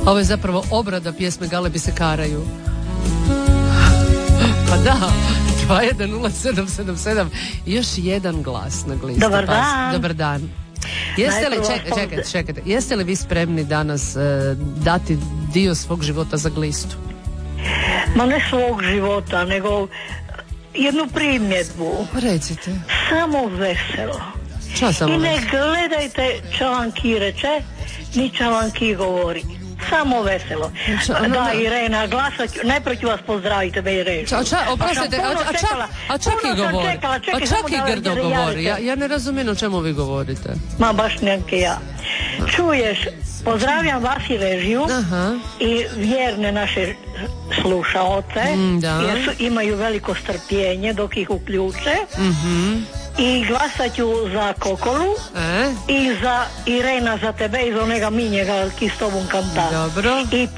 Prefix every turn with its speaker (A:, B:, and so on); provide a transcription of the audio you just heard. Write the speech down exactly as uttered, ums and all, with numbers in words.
A: Ovo je zapravo obrada pjesme Galebi se karaju. Pa da, dva jedan nula sedam sedam sedam. Još jedan glas na glistu.
B: Dobar dan.
A: Dobar dan. Jeste li, ček, čekajte, čekajte, jeste li vi spremni danas uh, dati dio svog života za glistu?
B: Ma ne svog života, nego jednu primjedbu.
A: Recite.
B: Samo veselo.
A: Šta samo
B: I ne
A: veselo?
B: gledajte čavanki reče, ni čavanki govori. Samo veselo.
A: Ča, no,
B: da,
A: no.
B: Irena, glasat ću, najprije ću vas pozdraviti, tebe Irena.
A: Ča, ča, oprostite, a, a, čak, a čak i govori.
B: Čekala, čekaj,
A: a čak i grdo
B: da
A: govori. Ja, ja ne razumijem o čemu vi govorite.
B: Ma baš neke ja. Čuješ, pozdravljam vas i režiju.
A: Aha.
B: I vjerne naše slušaoce,
A: mm, da.
B: jer su, imaju veliko strpljenje dok ih uključe.
A: Mhm.
B: I glasat ću za Kokolu
A: E?
B: i za Irena za tebe i za onega minjega ki s tobom kanta.
A: Dobro.
B: I